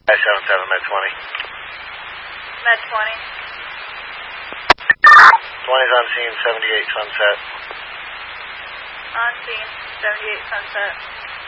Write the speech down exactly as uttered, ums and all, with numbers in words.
seven seven, Med twenty. Med twenty. twenty's on scene, seventy-eight Sunset. On scene, seventy-eight Sunset.